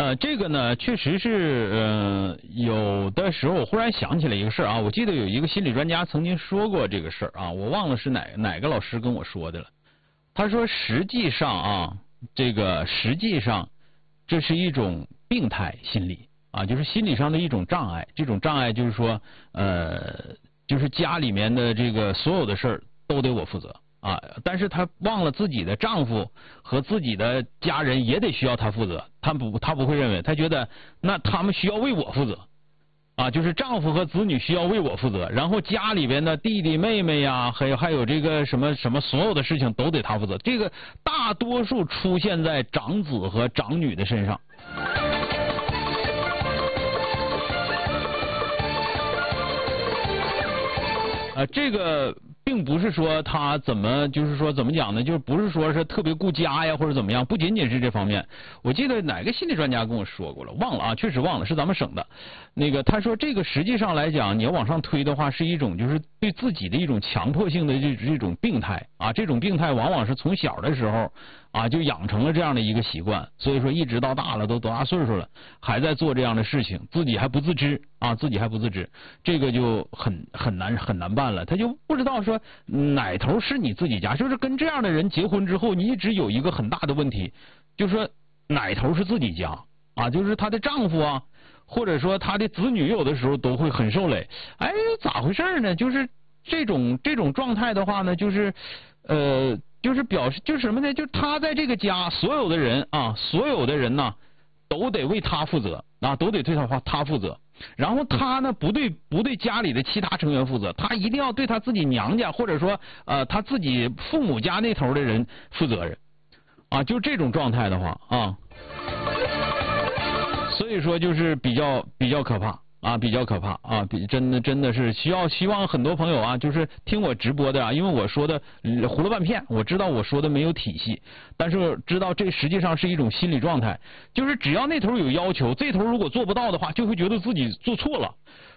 这个呢，确实是有的时候我忽然想起来一个事儿啊，我记得有一个心理专家曾经说过这个事儿啊，我忘了是哪个老师跟我说的了。他说实际上这是一种病态心理啊，就是心理上的一种障碍。这种障碍就是说就是家里面的这个所有的事儿都得我负责。啊，但是她忘了自己的丈夫和自己的家人也得需要她负责，她不会认为，她觉得那他们需要为我负责，啊，就是丈夫和子女需要为我负责，然后家里边的弟弟妹妹呀，还有这个什么所有的事情都得她负责，这个大多数出现在长子和长女的身上。这个并不是说他怎么讲呢？就是不是说是特别顾家呀或者怎么样，不仅仅是这方面。我记得哪个心理专家跟我说过了，忘了啊，确实忘了，是咱们省的。那个他说这个实际上来讲，你要往上推的话，是一种就是对自己的一种强迫性的这种病态啊。这种病态往往是从小的时候啊就养成了这样的一个习惯，所以说一直到大了都多大岁数了，还在做这样的事情，自己还不自知啊，这个就很难办了。他就不知道说哪头是你自己家，就是跟这样的人结婚之后，你一直有一个很大的问题，就是说哪头是自己家啊，就是她的丈夫啊，或者说她的子女有的时候都会很受累。哎，咋回事呢？就是这种状态的话呢，就是就是表示就是什么呢？就是她在这个家所有的人呐都得为她负责啊，都得对她负责。然后她呢不对家里的其他成员负责，她一定要对她自己娘家或者说她自己父母家那头的人负责任啊，就这种状态的话啊，所以说就是比较可怕啊，真的是希望很多朋友啊，就是听我直播的啊，因为我说的胡了半片，我知道我说的没有体系，但是知道这实际上是一种心理状态，就是只要那头有要求，这头如果做不到的话，就会觉得自己做错了。